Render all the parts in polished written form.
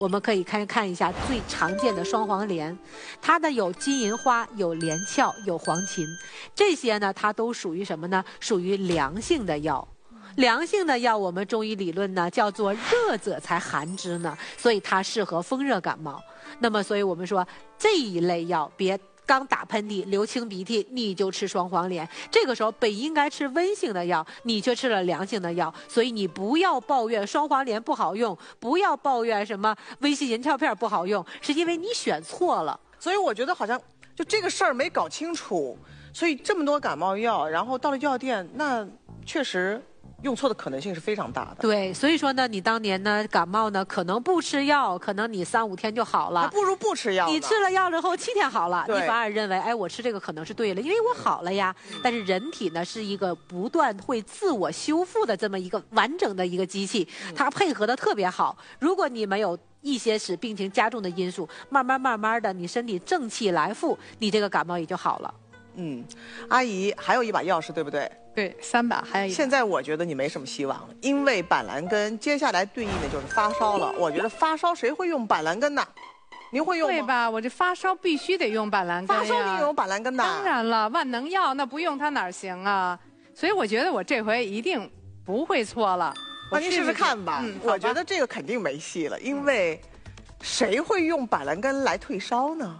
我们可以看一下最常见的双黄连，它呢有金银花、有连翘、有黄芩，这些呢它都属于什么呢？属于凉性的药。凉性的药，我们中医理论呢叫做热者才寒之呢，所以它适合风热感冒。那么，所以我们说这一类药别。刚打喷嚏、流清鼻涕，你就吃双黄连。这个时候本应该吃温性的药，你却吃了凉性的药，所以你不要抱怨双黄连不好用，不要抱怨什么微细银翘片不好用，是因为你选错了。 所以我觉得好像就这个事儿没搞清楚，所以这么多感冒药，然后到了药店，那确实。用错的可能性是非常大的。 对，所以说呢，你当年呢感冒呢，可能不吃药，可能你3、5天就好了， 还不如不吃药。 你吃了药之后7天好了，你反而认为，哎，我吃这个可能是对了，因为我好了呀。但是人体呢是一个不断会自我修复的这么一个完整的一个机器，它配合的特别好。如果你没有一些使病情加重的因素，慢慢的，你身体正气来复，你这个感冒也就好了。 阿姨还有一把钥匙，对不对？ 对，3把还有一把。 现在我觉得你没什么希望了，因为板蓝根接下来对应的就是发烧了。我觉得发烧谁会用板蓝根呢？您会用吗？ 对吧？我这发烧必须得用板蓝根呀。 发烧你用板蓝根的？ 当然了，万能药那不用它哪行啊？所以我觉得我这回一定不会错了。 那您试试看吧。我觉得这个肯定没戏了，因为谁会用板蓝根来退烧呢？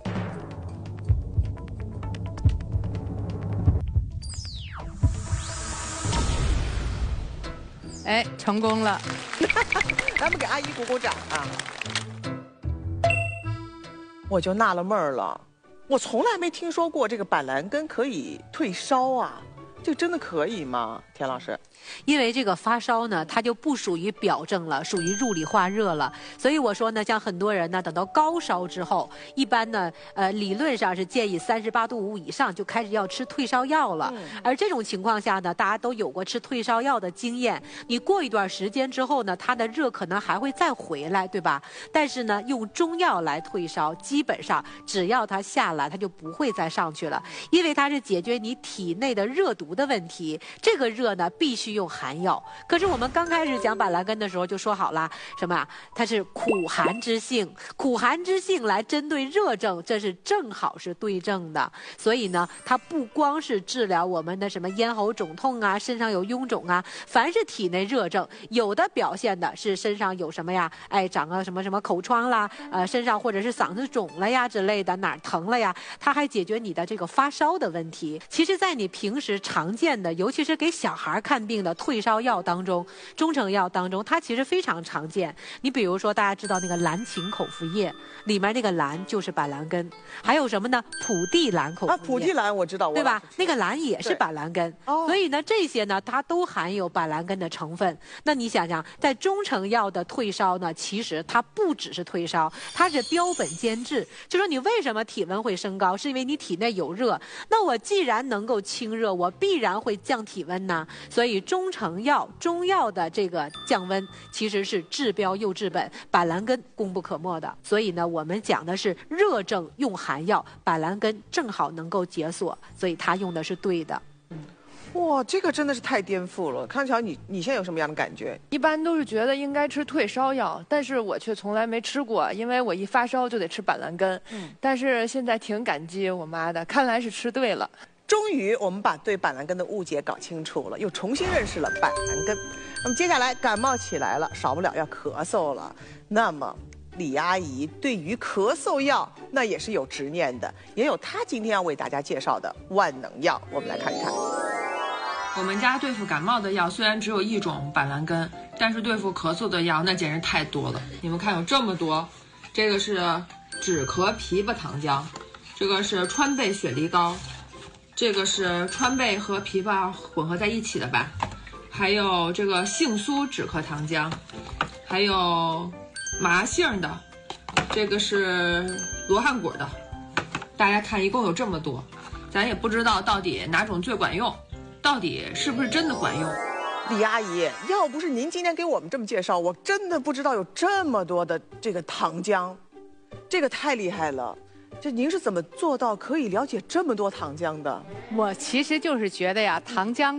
哎，成功了！ 咱们给阿姨鼓鼓掌啊！我就纳了闷了，我从来没听说过这个板蓝根可以退烧啊，这真的可以吗？田老师？ 因为这个发烧呢，它就不属于表症了，属于入里化热了。所以我说呢，像很多人呢，等到高烧之后，一般呢，理论上是建议38度5以上就开始要吃退烧药了。而这种情况下呢，大家都有过吃退烧药的经验。你过一段时间之后呢，它的热可能还会再回来，对吧？但是呢，用中药来退烧，基本上只要它下来，它就不会再上去了，因为它是解决你体内的热毒的问题。这个热呢，必须用寒药。可是我们刚开始讲板蓝根的时候就说好了，什么啊？它是苦寒之性，苦寒之性来针对热症，这是正好是对症的。所以呢，它不光是治疗我们的什么咽喉肿痛啊、身上有臃肿啊，凡是体内热症，有的表现的是身上有什么呀？哎，长个什么什么口疮啦，身上或者是嗓子肿了呀之类的，哪儿疼了呀？它还解决你的这个发烧的问题。其实，在你平时常见的，尤其是给小孩看病的退烧药当中，中成药当中，它其实非常常见。你比如说，大家知道那个蓝芩口服液，里面那个蓝就是板蓝根，还有什么呢？普地蓝口服液啊， 普地蓝我知道， 对吧？那个蓝也是板蓝根，所以呢，这些呢，它都含有板蓝根的成分。那你想想，在中成药的退烧呢，其实它不只是退烧，它是标本兼治。就说你为什么体温会升高，是因为你体内有热。那我既然能够清热，我必然会降体温呢。所以中成药、中药的这个降温，其实是治标又治本，板蓝根功不可没的。所以呢，我们讲的是热症用寒药，板蓝根正好能够解锁，所以它用的是对的。 哇，这个真的是太颠覆了！康桥，你现在有什么样的感觉？ 一般都是觉得应该吃退烧药，但是我却从来没吃过，因为我一发烧就得吃板蓝根。但是现在挺感激我妈的，看来是吃对了。 终于，我们把对板蓝根的误解搞清楚了，又重新认识了板蓝根。那么接下来感冒起来了，少不了要咳嗽了。那么李阿姨对于咳嗽药那也是有执念的，也有她今天要为大家介绍的万能药，我们来看一看。 我们家对付感冒的药虽然只有一种板蓝根，但是对付咳嗽的药那简直太多了。你们看有这么多，这个是止咳枇杷糖浆，这个是川贝雪梨膏，这个是川贝和枇杷混合在一起的吧，还有这个杏苏止咳糖浆，还有麻杏的，这个是罗汉果的。大家看一共有这么多，咱也不知道到底哪种最管用，到底是不是真的管用。 李阿姨，要不是您今天给我们这么介绍，我真的不知道有这么多的这个糖浆，这个太厉害了。这您是怎么做到可以了解这么多糖浆的？ 我其实就是觉得呀，糖浆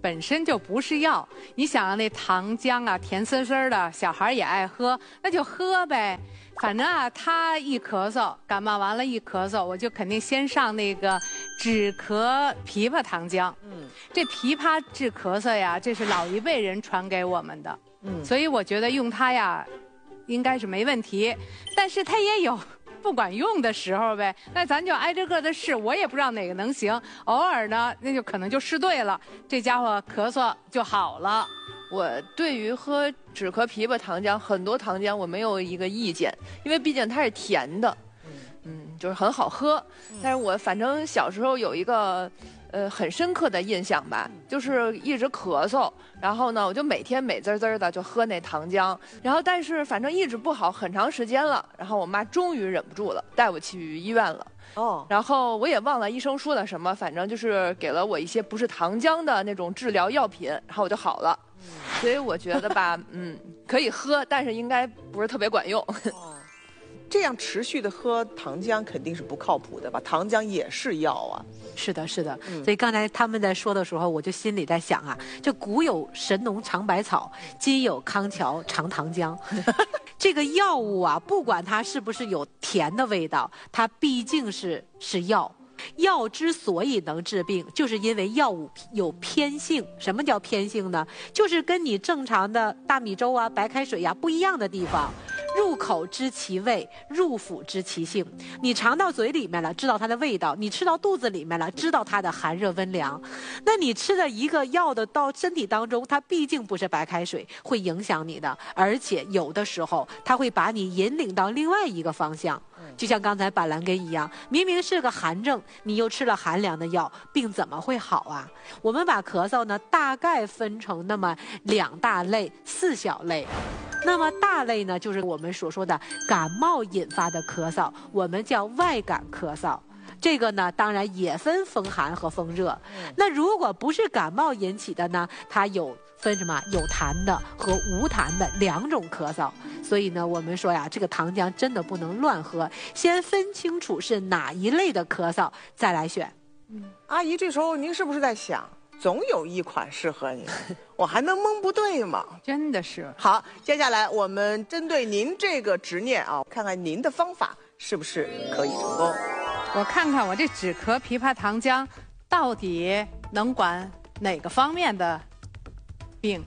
本身就不是药。你想啊，那糖浆啊，甜丝丝的，小孩也爱喝，那就喝呗。反正啊，他一咳嗽，感冒完了一咳嗽，我就肯定先上那个止咳枇杷糖浆。这枇杷治咳嗽呀，这是老一辈人传给我们的。所以我觉得用它呀，应该是没问题。但是它也有不管用的时候呗，那咱就挨着个的试，我也不知道哪个能行。偶尔呢，那就可能就试对了，这家伙咳嗽就好了。 我对于喝止咳枇杷糖浆，很多糖浆我没有一个意见，因为毕竟它是甜的，就是很好喝。但是我反正小时候有一个很深刻的印象吧，就是一直咳嗽，然后呢，我就每天美滋滋的就喝那糖浆，然后但是反正一直不好很长时间了，然后我妈终于忍不住了，带我去医院了。然后我也忘了医生说的什么，反正就是给了我一些不是糖浆的那种治疗药品，然后我就好了。所以我觉得吧，可以喝，但是应该不是特别管用。 这样持续的喝糖浆肯定是不靠谱的吧？糖浆也是药啊。 是的，是的。所以刚才他们在说的时候，我就心里在想啊，这古有神农尝百草，今有康桥尝糖浆。这个药物啊，不管它是不是有甜的味道，它毕竟是药。药之所以能治病，就是因为药物有偏性。什么叫偏性呢？就是跟你正常的大米粥啊、白开水呀不一样的地方。入口知其味，入腹知其性。你尝到嘴里面了，知道它的味道；你吃到肚子里面了，知道它的寒热温凉。那你吃的一个药的到身体当中，它毕竟不是白开水，会影响你的，而且有的时候它会把你引领到另外一个方向。就像刚才板蓝根一样，明明是个寒症，你又吃了寒凉的药，病怎么会好啊？我们把咳嗽呢大概分成那么2大类、4小类。那么大类呢，就是我们所说的感冒引发的咳嗽，我们叫外感咳嗽。这个呢，当然也分风寒和风热。那如果不是感冒引起的呢，它有分什么？有痰的和无痰的2种咳嗽。所以呢，我们说呀，这个糖浆真的不能乱喝，先分清楚是哪一类的咳嗽，再来选。 阿姨，这时候您是不是在想，总有一款适合你，我还能蒙不对吗？ 真的是。 好，接下来我们针对您这个执念啊，看看您的方法是不是可以成功。 我看看我这止咳枇杷糖浆到底能管哪个方面的病？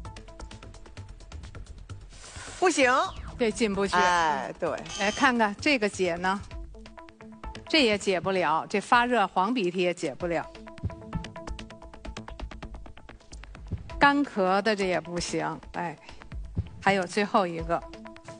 不行， 这进不去。 哎，对。 来看看这个解呢，这也解不了，这发热黄鼻涕也解不了。干咳的这也不行，哎，还有最后一个，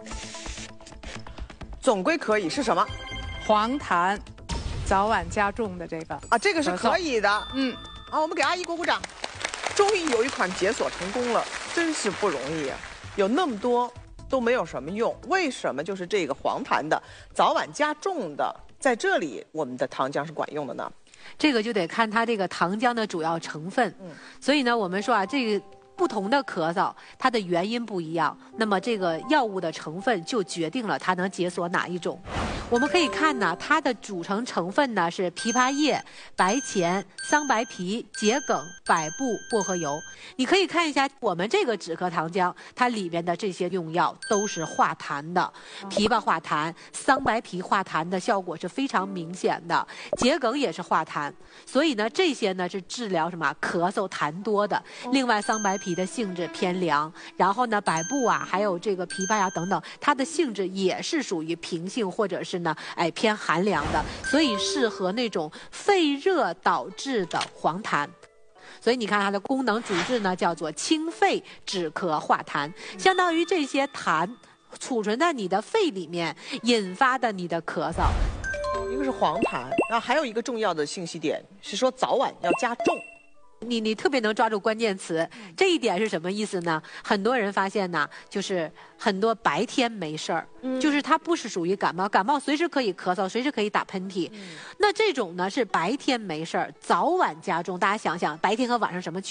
总归可以是什么？ 黄痰，早晚加重的这个啊，这个是可以的。我们给阿姨鼓鼓掌，终于有一款解锁成功了，真是不容易啊！有那么多都没有什么用，为什么就是这个黄痰的、早晚加重的，在这里我们的糖浆是管用的呢？ 这个就得看它这个糖浆的主要成分。所以呢，我们说啊，这个不同的咳嗽，它的原因不一样，那么这个药物的成分就决定了它能解锁哪一种。我们可以看呢，它的组成成分呢是枇杷叶、白钱、桑白皮、桔梗、百部、薄荷油。你可以看一下我们这个止咳糖浆，它里面的这些用药都是化痰的，枇杷化痰，桑白皮化痰的效果是非常明显的，桔梗也是化痰。所以呢，这些呢是治疗什么咳嗽痰多的。另外，桑白皮的性质偏凉，然后呢，百部啊，还有这个枇杷呀等等，它的性质也是属于平性或者是呢，偏寒凉的，所以适合那种肺热导致的黄痰。所以你看它的功能主治呢，叫做清肺止咳化痰，相当于这些痰储存在你的肺里面，引发的你的咳嗽。 一个是黄痰，然后还有一个重要的信息点是说早晚要加重。 你特别能抓住关键词，这一点是什么意思呢？很多人发现呢，就是很多白天没事儿，就是它不是属于感冒，感冒随时可以咳嗽，随时可以打喷嚏。那这种呢是白天没事儿，早晚加重。大家想想，白天和晚上什么区别？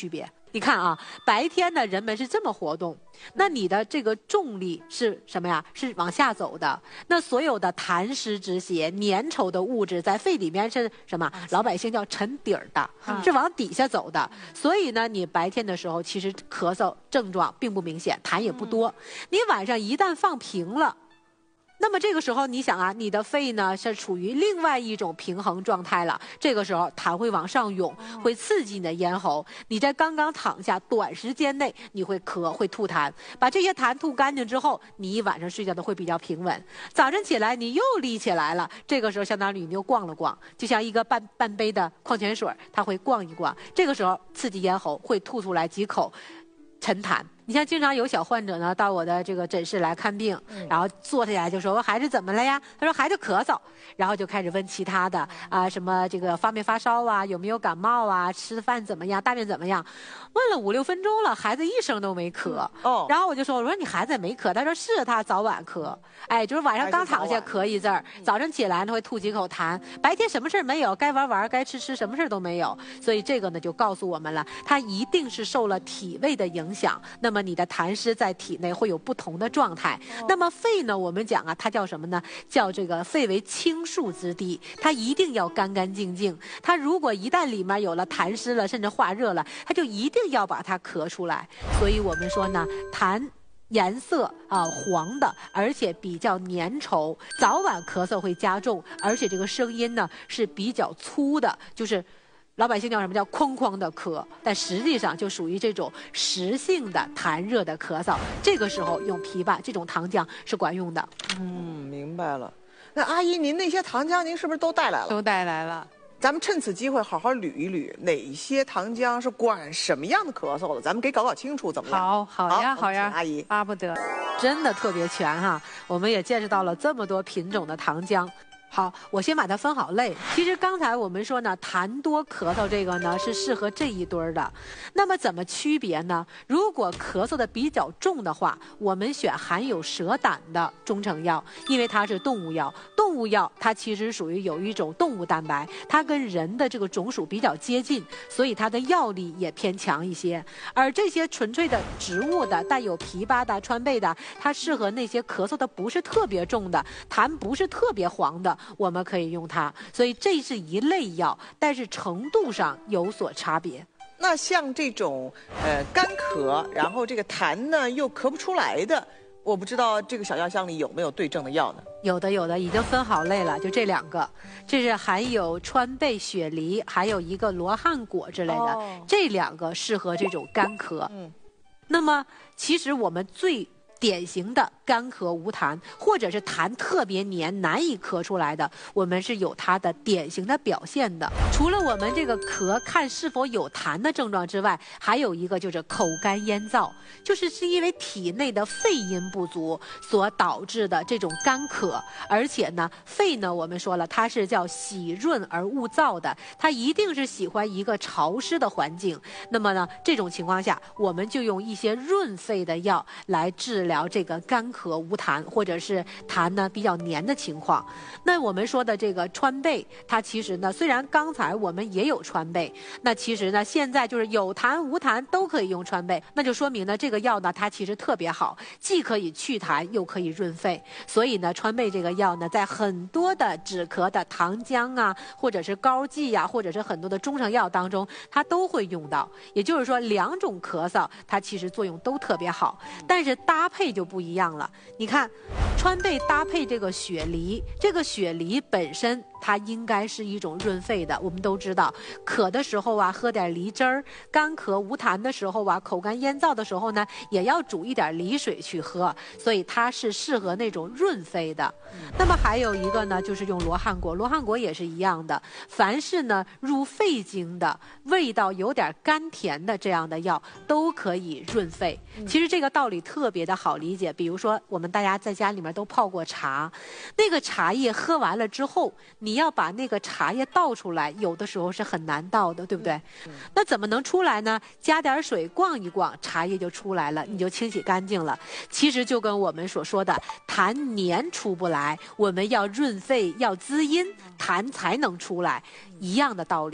你看啊，白天呢，人们是这么活动，那你的这个重力是什么呀？是往下走的。那所有的痰湿之邪、粘稠的物质在肺里面是什么？老百姓叫沉底儿的，是往底下走的。所以呢，你白天的时候其实咳嗽症状并不明显，痰也不多。你晚上一旦放平了。那么这个时候，你想啊，你的肺呢是处于另外一种平衡状态了。这个时候痰会往上涌，会刺激你的咽喉。你在刚刚躺下，短时间内你会咳，会吐痰。把这些痰吐干净之后，你一晚上睡觉都会比较平稳。早晨起来你又立起来了，这个时候相当于你又逛了逛，就像一个半杯的矿泉水，它会逛一逛。这个时候刺激咽喉，会吐出来几口沉痰。你像经常有小患者呢到我的这个诊室来看病，然后坐下来就说我孩子怎么了呀？他说孩子咳嗽，然后就开始问其他的啊，什么这个发没发烧啊，有没有感冒啊，吃饭怎么样，大便怎么样？问了5、6分钟了，孩子一声都没咳。然后我说你孩子也没咳，他说是他早晚咳，哎，就是晚上刚躺下咳一阵儿，早晨起来呢会吐几口痰，白天什么事儿没有，该玩，该吃，什么事儿都没有。所以这个呢就告诉我们了，他一定是受了体味的影响。那么你的痰湿在体内会有不同的状态。那么肺呢，我们讲啊，它叫什么呢？叫这个肺为清肃之地，它一定要干干净净。它如果一旦里面有了痰湿了，甚至化热了，它就一定要把它咳出来。所以我们说呢，痰颜色黄的，而且比较粘稠，早晚咳嗽会加重，而且这个声音呢是比较粗的，就是老百姓叫什么叫哐哐的咳，但实际上就属于这种实性的痰热的咳嗽。这个时候用枇杷这种糖浆是管用的。 明白了。那阿姨，您那些糖浆您是不是都带来了？ 都带来了。 咱们趁此机会好好捋一捋，哪些糖浆是管什么样的咳嗽的？咱们给搞清楚，怎么样？ 好呀， 阿姨， 巴不得， 真的特别全哈。我们也见识到了这么多品种的糖浆。好，我先把它分好类。其实刚才我们说呢，痰多咳嗽这个呢是适合这一堆儿的。那么怎么区别呢？如果咳嗽的比较重的话，我们选含有蛇胆的中成药，因为它是动物药。动物药它其实属于有一种动物蛋白，它跟人的这个种属比较接近，所以它的药力也偏强一些。而这些纯粹的植物的、带有枇杷的、川贝的，它适合那些咳嗽的不是特别重的、痰不是特别黄的。我们可以用它，所以这是一类药，但是程度上有所差别。 那像这种干咳，然后这个痰呢又咳不出来的，我不知道这个小药箱里有没有对症的药呢？ 有的，已经分好类了，就这2个，这是含有川贝、雪梨，还有一个罗汉果之类的，这2个适合这种干咳。那么其实我们最典型的干咳无痰，或者是痰特别黏难以咳出来的，我们是有它的典型的表现的。除了我们这个咳看是否有痰的症状之外，还有一个就是口干咽燥，就是因为体内的肺阴不足所导致的这种干咳。而且呢，肺呢我们说了，它是叫喜润而恶燥的，它一定是喜欢一个潮湿的环境。那么呢，这种情况下，我们就用一些润肺的药来治疗这个干咳无痰，或者是痰呢比较黏的情况。那我们说的这个川贝，它其实呢，虽然刚才我们也有川贝，那其实呢现在就是有痰无痰都可以用川贝，那就说明呢这个药呢它其实特别好，既可以祛痰又可以润肺。所以呢川贝这个药呢，在很多的止咳的糖浆啊，或者是膏剂啊，或者是很多的中成药当中，它都会用到。也就是说2种咳嗽它其实作用都特别好，但是搭配就不一样了。你看川贝搭配这个雪梨，这个雪梨本身它应该是一种润肺的。我们都知道渴的时候啊喝点梨汁儿，干咳无痰的时候啊，口干咽燥的时候呢，也要煮一点梨水去喝，所以它是适合那种润肺的。那么还有一个呢，就是用罗汉果，罗汉果也是一样的，凡是呢入肺经的，味道有点甘甜的这样的药都可以润肺。其实这个道理特别的好理解，比如说我们大家在家里面都泡过茶，那个茶叶喝完了之后，你要把那个茶叶倒出来，有的时候是很难倒的，对不对？那怎么能出来呢？加点水逛一逛，茶叶就出来了，你就清洗干净了。其实就跟我们所说的痰黏出不来，我们要润肺要滋阴，痰才能出来一样的道理。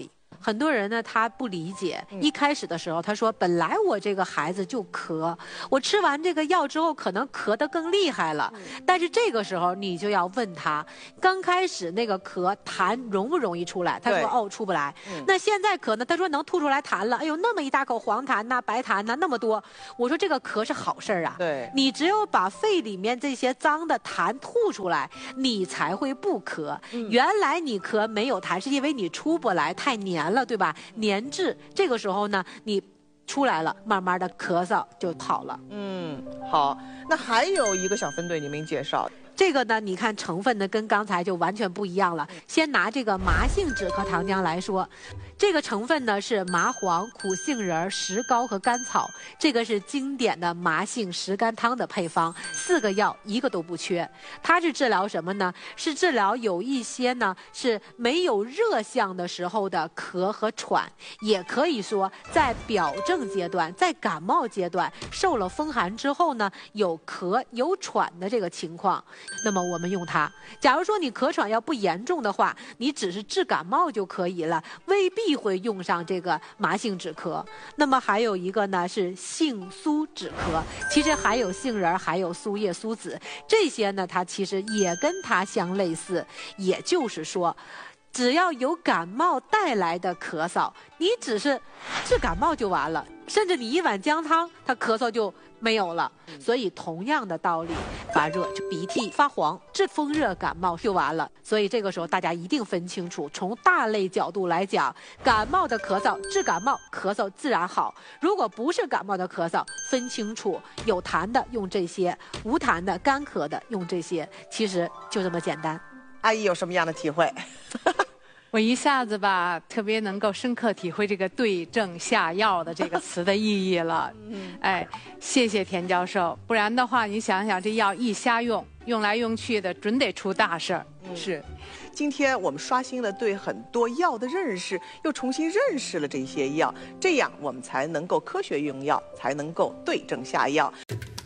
很多人呢他不理解，一开始的时候他说，本来我这个孩子就咳，我吃完这个药之后可能咳得更厉害了。但是这个时候你就要问他，刚开始那个咳痰容不容易出来？他说哦出不来。那现在咳呢？他说能吐出来痰了。哎呦，那么一大口黄痰呐、白痰呐，那么多。我说这个咳是好事儿啊。 对， 你只有把肺里面这些脏的痰吐出来，你才会不咳。原来你咳没有痰，是因为你出不来，太黏了，对吧？粘滞。这个时候呢，你出来了，慢慢的咳嗽就好了。 好，那还有一个小分队你没介绍。 这个呢，你看成分呢跟刚才就完全不一样了。先拿这个麻杏止咳糖浆来说，这个成分呢是麻黄、苦杏仁、石膏和甘草，这个是经典的麻杏石甘汤的配方，4个药一个都不缺。它是治疗什么呢？是治疗有一些呢是没有热象的时候的咳和喘，也可以说在表症阶段，在感冒阶段受了风寒之后呢，有咳有喘的这个情况。那么我们用它。假如说你咳喘要不严重的话，你只是治感冒就可以了，未必会用上这个麻杏止咳。那么还有一个呢是杏苏止咳，其实还有杏仁，还有苏叶、苏子，这些呢它其实也跟它相类似。也就是说，只要有感冒带来的咳嗽，你只是治感冒就完了，甚至你一碗姜汤，它咳嗽就没有了。所以同样的道理，发热就鼻涕发黄，治风热感冒就完了。所以这个时候大家一定分清楚，从大类角度来讲，感冒的咳嗽治感冒，咳嗽自然好。如果不是感冒的咳嗽，分清楚，有痰的用这些，无痰的干咳的用这些，其实就这么简单。 阿姨有什么样的体会？ 我一下子吧，特别能够深刻体会这个对症下药的这个词的意义了。哎，谢谢田教授，不然的话，你想想这药一瞎用，用来用去的，准得出大事儿。 是，今天我们刷新了对很多药的认识，又重新认识了这些药，这样我们才能够科学用药，才能够对症下药。